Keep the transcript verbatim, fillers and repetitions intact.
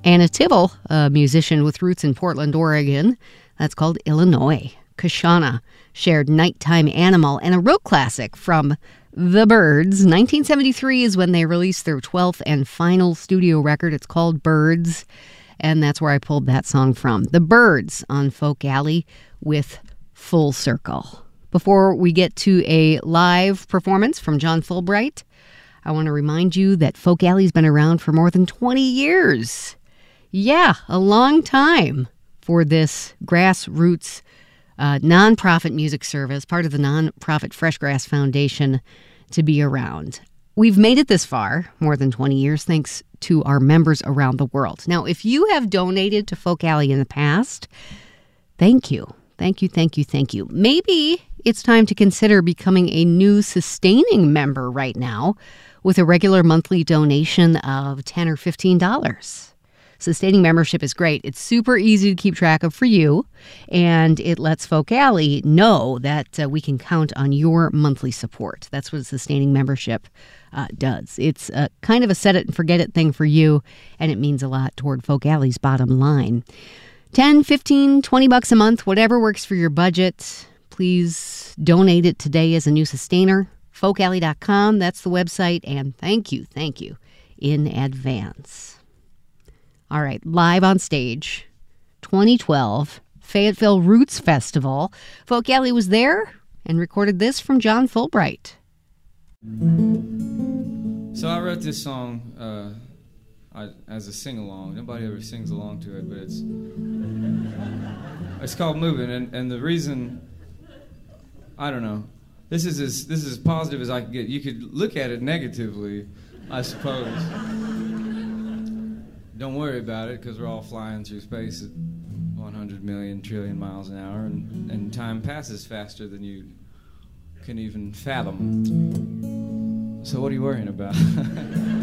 Anna Tibble, a musician with roots in Portland, Oregon. That's called Illinois. Kashana shared Nighttime Animal, and a real classic from The Byrds. nineteen seventy-three is when they released their twelfth and final studio record. It's called Birds, and that's where I pulled that song from. The Byrds on Folk Alley with Full Circle. Before we get to a live performance from John Fulbright, I want to remind you that Folk Alley's been around for more than twenty years. Yeah, a long time for this grassroots uh, nonprofit music service, part of the nonprofit Freshgrass Foundation, to be around. We've made it this far, more than twenty years, thanks to our members around the world. Now, if you have donated to Folk Alley in the past, thank you. Thank you, thank you, thank you. Maybe it's time to consider becoming a new sustaining member right now with a regular monthly donation of ten dollars or fifteen dollars. Sustaining membership is great. It's super easy to keep track of for you, and it lets Folk Alley know that uh, we can count on your monthly support. That's what a sustaining membership uh, does. It's a, kind of a set it and forget it thing for you, and it means a lot toward Folk Alley's bottom line. ten, fifteen, twenty bucks a month, whatever works for your budget. Please donate it today as a new sustainer. folk alley dot com, that's the website, and thank you, thank you in advance. All right, live on stage, twenty twelve, Fayetteville Roots Festival. Folk Alley was there and recorded this from John Fulbright. So I wrote this song uh, I, as a sing-along. Nobody ever sings along to it, but it's it's called Moving, and, and the reason, I don't know, this is as, this is as positive as I can get. You could look at it negatively, I suppose. Don't worry about it, because we're all flying through space at one hundred million trillion miles an hour, and, and time passes faster than you can even fathom. So what are you worrying about?